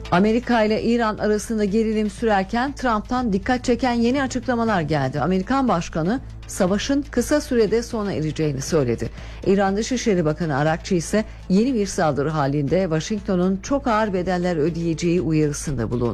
Amerika ile İran arasında gerilim sürerken Trump'tan dikkat çeken yeni açıklamalar geldi. Amerikan Başkanı savaşın kısa sürede sona ereceğini söyledi. İran Dışişleri Bakanı Arakçı ise yeni bir saldırı halinde Washington'un çok ağır bedeller ödeyeceği uyarısında bulundu.